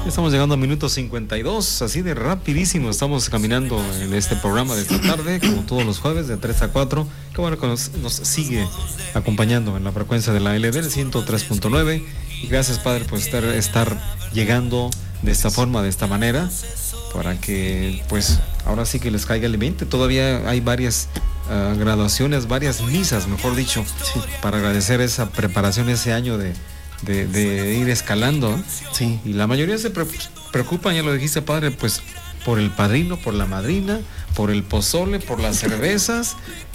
Estamos llegando a minuto 52, así de rapidísimo estamos caminando en este programa de esta tarde, como todos los jueves de 3 a 4. Qué bueno que nos sigue acompañando en la frecuencia de la LD, el 103.9. Y gracias, Padre, por estar llegando de esta forma, de esta manera, para que pues ahora sí que les caiga el 20. Todavía hay varias graduaciones, varias misas, mejor dicho, sí, para agradecer esa preparación, ese año de ir escalando, ¿eh? Sí. Y la mayoría se preocupan, ya lo dijiste, Padre, pues por el padrino, por la madrina, por el pozole, por las cervezas,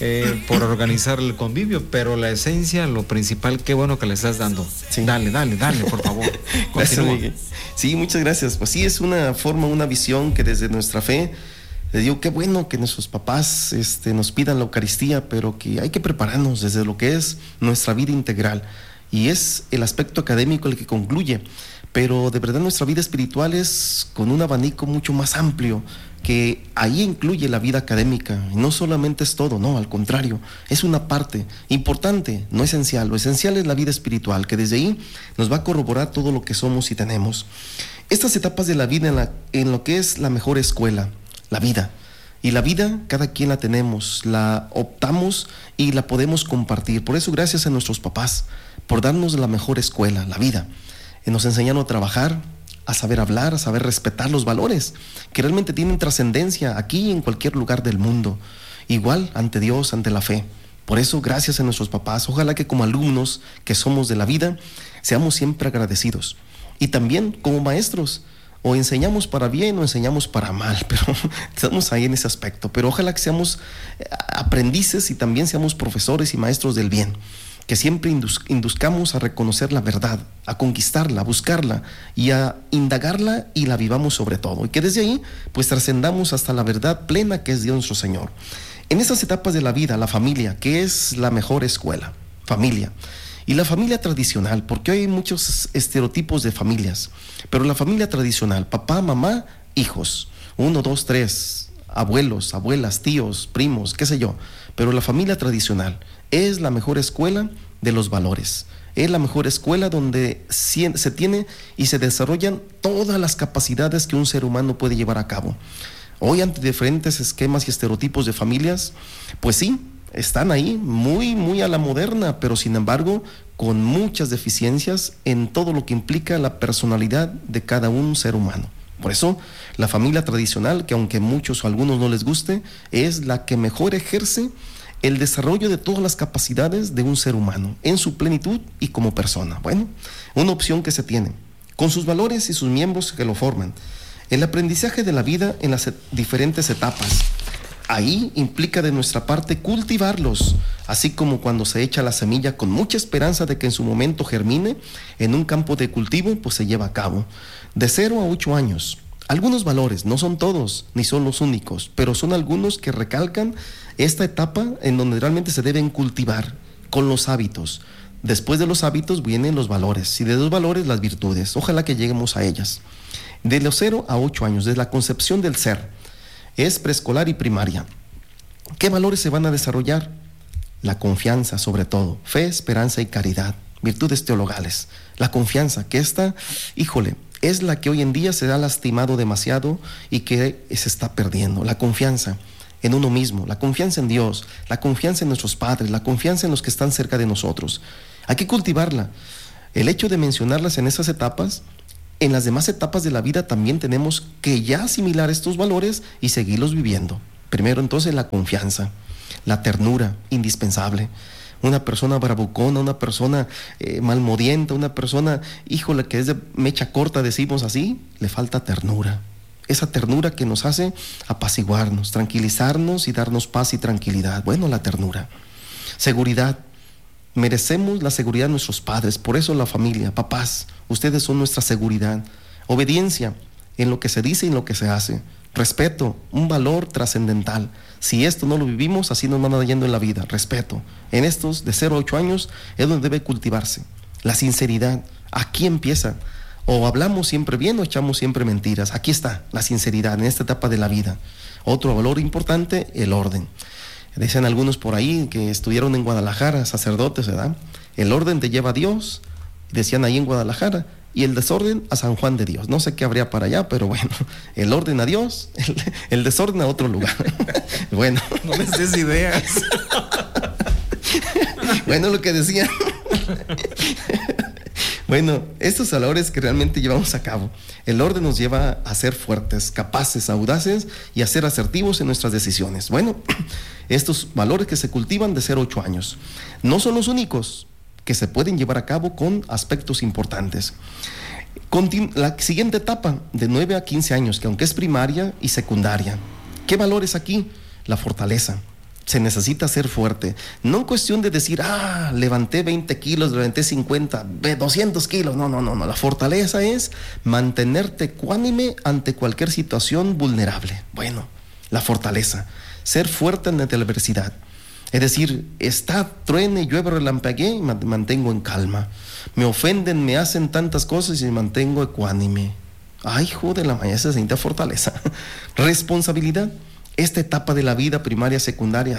por organizar el convivio, pero la esencia, lo principal, qué bueno que le estás dando. Sí. Dale, por favor. Gracias, Miguel. Sí, muchas gracias. Pues sí, es una forma, una visión que desde nuestra fe, les digo, qué bueno que nuestros papás nos pidan la Eucaristía, pero que hay que prepararnos desde lo que es nuestra vida integral. Y es el aspecto académico el que concluye, pero de verdad nuestra vida espiritual es con un abanico mucho más amplio, que ahí incluye la vida académica, y no solamente es todo, no, al contrario, es una parte importante, no esencial. Lo esencial es la vida espiritual, que desde ahí nos va a corroborar todo lo que somos y tenemos. Estas etapas de la vida en lo que es la mejor escuela, la vida. Y la vida, cada quien la tenemos, la optamos y la podemos compartir. Por eso, gracias a nuestros papás, por darnos la mejor escuela, la vida. Nos enseñaron a trabajar, a saber hablar, a saber respetar los valores que realmente tienen trascendencia aquí y en cualquier lugar del mundo. Igual ante Dios, ante la fe. Por eso, gracias a nuestros papás, ojalá que como alumnos que somos de la vida, seamos siempre agradecidos. Y también como maestros, o enseñamos para bien o enseñamos para mal, pero estamos ahí en ese aspecto. Pero ojalá que seamos aprendices y también seamos profesores y maestros del bien, que siempre induzcamos a reconocer la verdad, a conquistarla, a buscarla y a indagarla y la vivamos sobre todo. Y que desde ahí pues trascendamos hasta la verdad plena que es Dios nuestro Señor. En esas etapas de la vida, la familia, que es la mejor escuela, familia. Y la familia tradicional, porque hay muchos estereotipos de familias, pero la familia tradicional, papá, mamá, hijos, 1, 2, 3, abuelos, abuelas, tíos, primos, qué sé yo, pero la familia tradicional es la mejor escuela de los valores, es la mejor escuela donde se tiene y se desarrollan todas las capacidades que un ser humano puede llevar a cabo. Hoy, ante diferentes esquemas y estereotipos de familias, pues sí, están ahí muy, muy a la moderna, pero sin embargo con muchas deficiencias en todo lo que implica la personalidad de cada un ser humano. Por eso la familia tradicional, que aunque muchos o algunos no les guste, es la que mejor ejerce el desarrollo de todas las capacidades de un ser humano en su plenitud y como persona. Bueno, una opción que se tiene con sus valores y sus miembros que lo forman. El aprendizaje de la vida en las diferentes etapas. Ahí implica de nuestra parte cultivarlos, así como cuando se echa la semilla con mucha esperanza de que en su momento germine en un campo de cultivo, pues se lleva a cabo. De 0 a 8 años. Algunos valores, no son todos, ni son los únicos, pero son algunos que recalcan esta etapa en donde realmente se deben cultivar con los hábitos. Después de los hábitos vienen los valores, y de los valores las virtudes. Ojalá que lleguemos a ellas. De los 0 a 8 años, desde la concepción del ser, es preescolar y primaria. ¿Qué valores se van a desarrollar? La confianza, sobre todo, fe, esperanza y caridad, virtudes teologales. La confianza, que esta, es la que hoy en día se ha lastimado demasiado y que se está perdiendo. La confianza en uno mismo, la confianza en Dios, la confianza en nuestros padres, la confianza en los que están cerca de nosotros. Hay que cultivarla. El hecho de mencionarlas en esas etapas, en las demás etapas de la vida también tenemos que ya asimilar estos valores y seguirlos viviendo. Primero, entonces, la confianza, la ternura, indispensable. Una persona bravucona, una persona malmodienta, una persona, que es de mecha corta, decimos así, le falta ternura. Esa ternura que nos hace apaciguarnos, tranquilizarnos y darnos paz y tranquilidad. Bueno, la ternura. Seguridad. Merecemos la seguridad de nuestros padres, por eso la familia, papás, ustedes son nuestra seguridad. Obediencia en lo que se dice y en lo que se hace. Respeto, un valor trascendental. Si esto no lo vivimos, así nos van yendo en la vida. Respeto. En estos de 0 a 8 años es donde debe cultivarse. La sinceridad, aquí empieza. O hablamos siempre bien o echamos siempre mentiras. Aquí está la sinceridad en esta etapa de la vida. Otro valor importante, el orden. Dicen algunos por ahí que estudiaron en Guadalajara, sacerdotes, ¿verdad? El orden te lleva a Dios, decían ahí en Guadalajara, y el desorden a San Juan de Dios. No sé qué habría para allá, pero bueno, el orden a Dios, el desorden a otro lugar. Bueno. No les des ideas. Bueno, lo que decía. Bueno, estos valores que realmente llevamos a cabo. El orden nos lleva a ser fuertes, capaces, audaces y a ser asertivos en nuestras decisiones. Bueno, estos valores que se cultivan de 0 a 8 años no son los únicos que se pueden llevar a cabo con aspectos importantes. La siguiente etapa, de 9 a 15 años, que aunque es primaria y secundaria. ¿Qué valores aquí? La fortaleza. Se necesita ser fuerte. No en cuestión de decir, levanté 20 kilos, levanté 50, 200 kilos. No. La fortaleza es mantenerte ecuánime ante cualquier situación vulnerable. Bueno, la fortaleza. Ser fuerte ante la adversidad. Es decir, truene, llueve, relampaguee y me mantengo en calma. Me ofenden, me hacen tantas cosas y me mantengo ecuánime. Ay, hijo de la mañana, se siente fortaleza. Responsabilidad. Esta etapa de la vida primaria, secundaria,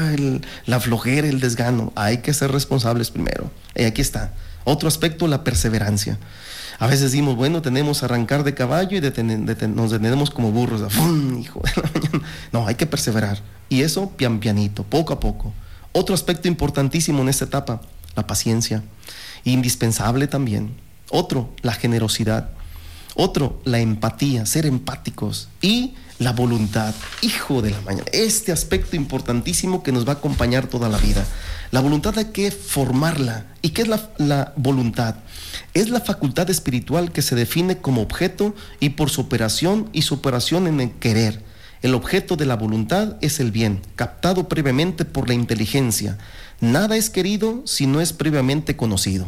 la flojera, el desgano, hay que ser responsables primero. Y aquí está. Otro aspecto, la perseverancia. A veces decimos, bueno, tenemos que arrancar de caballo y nos detenemos como burros. Hijo de la mañana. No, hay que perseverar. Y eso pianito, poco a poco. Otro aspecto importantísimo en esta etapa, la paciencia. Indispensable también. Otro, la generosidad. Otro, la empatía, ser empáticos. Y la voluntad, hijo de la mañana. Este aspecto importantísimo que nos va a acompañar toda la vida. La voluntad hay que formarla. ¿Y qué es la voluntad? Es la facultad espiritual que se define como objeto y por su operación en el querer. El objeto de la voluntad es el bien, captado previamente por la inteligencia. Nada es querido si no es previamente conocido.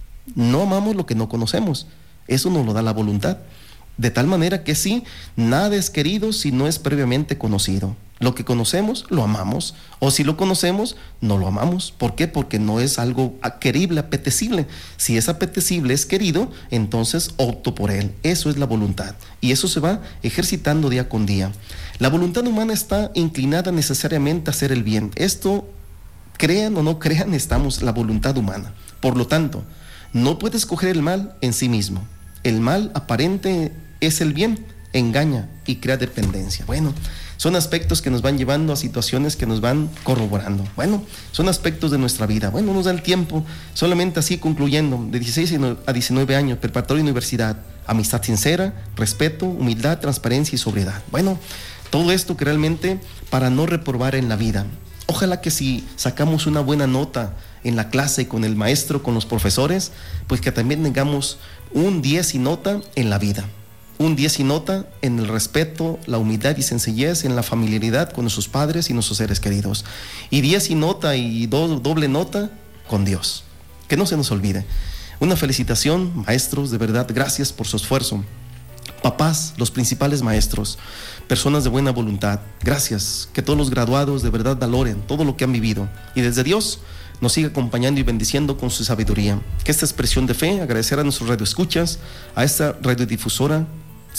No amamos lo que no conocemos. Eso nos lo da la voluntad. De tal manera que sí, nada es querido si no es previamente conocido. Lo que conocemos, lo amamos. O si lo conocemos, no lo amamos. ¿Por qué? Porque no es algo querible, apetecible. Si es apetecible, es querido, entonces opto por él. Eso es la voluntad. Y eso se va ejercitando día con día. La voluntad humana está inclinada necesariamente a hacer el bien. Esto, crean o no crean, estamos la voluntad humana. Por lo tanto, no puede escoger el mal en sí mismo. El mal aparente es el bien, engaña y crea dependencia. Bueno, son aspectos que nos van llevando a situaciones que nos van corroborando. Bueno, son aspectos de nuestra vida. Bueno, nos da el tiempo, solamente así concluyendo, de 16 a 19 años, preparatoria y universidad, amistad sincera, respeto, humildad, transparencia y sobriedad. Bueno, todo esto que realmente para no reprobar en la vida. Ojalá que si sacamos una buena nota en la clase con el maestro, con los profesores, pues que también tengamos un 10 y nota en la vida. Un 10 y nota en el respeto, la humildad y sencillez, en la familiaridad con nuestros padres y nuestros seres queridos. Y 10 y nota y doble nota con Dios. Que no se nos olvide. Una felicitación, maestros, de verdad, gracias por su esfuerzo. Papás, los principales maestros, personas de buena voluntad, gracias. Que todos los graduados de verdad valoren todo lo que han vivido. Y desde Dios nos sigue acompañando y bendiciendo con su sabiduría. Que esta expresión de fe, agradecer a nuestros radioescuchas, a esta radiodifusora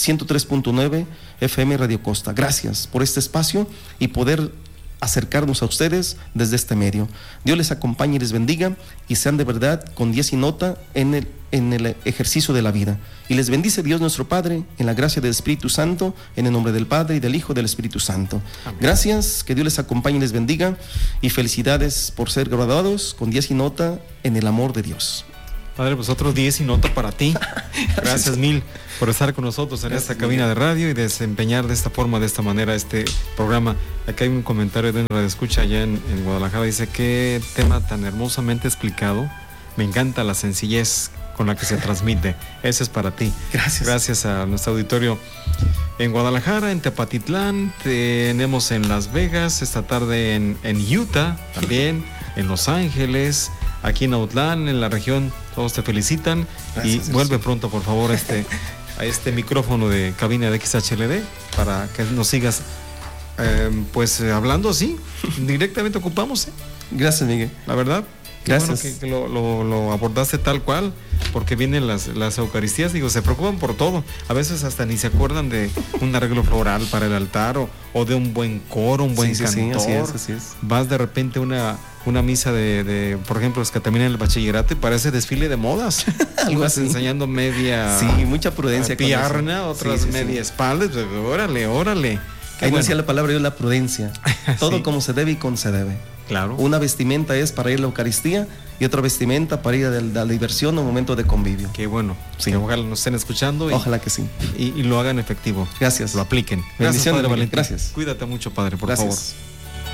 103.9 FM Radio Costa. Gracias por este espacio y poder acercarnos a ustedes desde este medio. Dios les acompañe y les bendiga y sean de verdad con 10 y nota en el ejercicio de la vida. Y les bendice Dios nuestro Padre en la gracia del Espíritu Santo, en el nombre del Padre y del Hijo y del Espíritu Santo. Amén. Gracias, que Dios les acompañe y les bendiga y felicidades por ser graduados con 10 y nota en el amor de Dios. Padre, pues otro 10 y nota para ti. Gracias mil por estar con nosotros en esta cabina de radio y desempeñar de esta forma, de esta manera este programa. Aquí hay un comentario de una radioescucha allá en Guadalajara, dice: qué tema tan hermosamente explicado, me encanta la sencillez con la que se transmite. Ese es para ti. Gracias. Gracias a nuestro auditorio en Guadalajara, en Tepatitlán, tenemos en Las Vegas, esta tarde en Utah, también en Los Ángeles, aquí en Autlán, en la región. Todos te felicitan. Gracias, y vuelve pronto, por favor, a este micrófono de cabina de XHLD para que nos sigas hablando así. Directamente ocupamos. Gracias, Miguel. La verdad, Gracias. Bueno que lo abordaste tal cual, porque vienen las Eucaristías, digo, se preocupan por todo. A veces hasta ni se acuerdan de un arreglo floral para el altar o de un buen coro, un buen cantor. Sí, así es. Vas de repente a una misa de, por ejemplo, los que terminan el bachillerato y parece desfile de modas. Algo Vas así. enseñando media... Sí, mucha prudencia. Pierna, otras media espalda. Pues, órale. Ahí decía la palabra yo, la prudencia. Todo como se debe y como se debe. Claro. Una vestimenta es para ir a la Eucaristía y otra vestimenta para ir a la diversión o momento de convivio. Qué bueno. Sí. Que ojalá nos estén escuchando. Ojalá que sí. Y lo hagan efectivo. Gracias. Lo apliquen. Bendiciones, Padre Valentín. Gracias. Cuídate mucho, Padre, por Gracias. favor.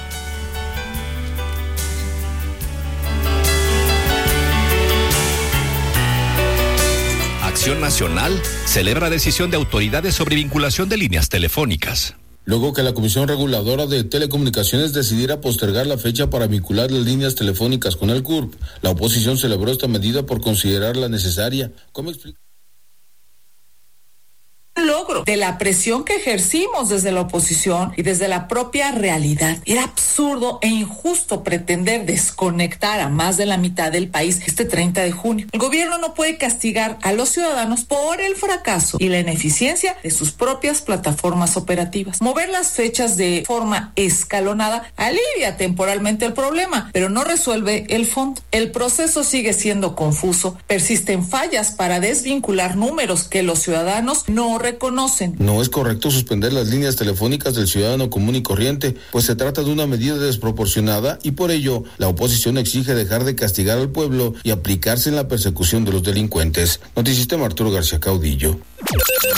Acción Nacional celebra decisión de autoridades sobre vinculación de líneas telefónicas. Luego que la Comisión Reguladora de Telecomunicaciones decidiera postergar la fecha para vincular las líneas telefónicas con el CURP, la oposición celebró esta medida por considerarla necesaria. ¿Cómo explica? Logro de la presión que ejercimos desde la oposición y desde la propia realidad. Era absurdo e injusto pretender desconectar a más de la mitad del país este 30 de junio. El gobierno no puede castigar a los ciudadanos por el fracaso y la ineficiencia de sus propias plataformas operativas. Mover las fechas de forma escalonada alivia temporalmente el problema, pero no resuelve el fondo. El proceso sigue siendo confuso, persisten fallas para desvincular números que los ciudadanos no reconocen. No es correcto suspender las líneas telefónicas del ciudadano común y corriente, pues se trata de una medida desproporcionada y por ello la oposición exige dejar de castigar al pueblo y aplicarse en la persecución de los delincuentes. Noticistema Arturo García Caudillo.